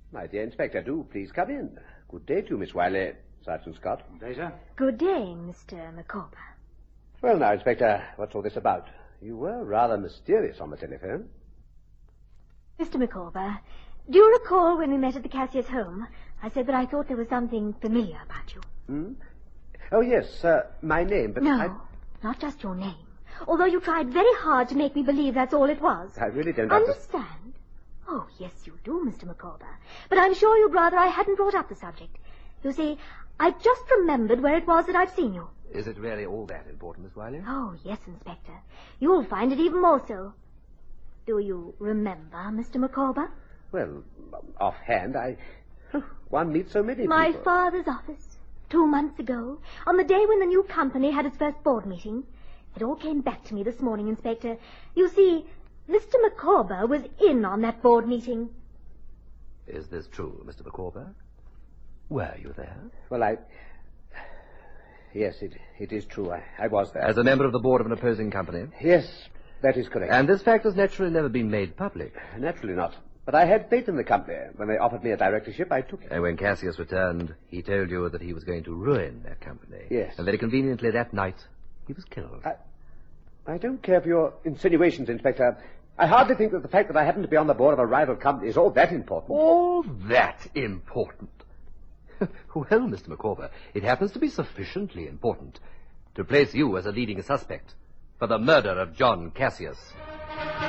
My dear Inspector, do please come in. Good day to you, Miss Wiley. Sergeant Scott. Good day, sir. Good day, Mr. Micawber. Well, now, Inspector, what's all this about? You were rather mysterious on the telephone. Mr. Micawber, do you recall when we met at the Cassius home? I said that I thought there was something familiar about you. Hmm? Oh, yes, my name, but No, not just your name. Although you tried very hard to make me believe that's all it was. I really don't understand. Oh, yes, you do, Mr. Micawber. But I'm sure you'd rather I hadn't brought up the subject. You see, I just remembered where it was that I'd seen you. Is it really all that important, Miss Wiley? Oh, yes, Inspector. You'll find it even more so. Do you remember, Mr. Micawber? Well, offhand, one meets so many My people. father's office, 2 months ago, on the day when the new company had its first board meeting. It all came back to me this morning, Inspector. You see, Mr. Micawber was in on that board meeting. Is this true, Mr. Micawber? Were you there? Well, Yes, it is true. I was there. As a member of the board of an opposing company? Yes, that is correct. And this fact has naturally never been made public? Naturally not. But I had faith in the company. When they offered me a directorship, I took it. And when Cassius returned, he told you that he was going to ruin that company. Yes. And very conveniently that night, he was killed. I don't care for your insinuations, Inspector. I hardly think that the fact that I happen to be on the board of a rival company is all that important. All that important? Well, Mr. Micawber, it happens to be sufficiently important to place you as a leading suspect for the murder of John Cassius.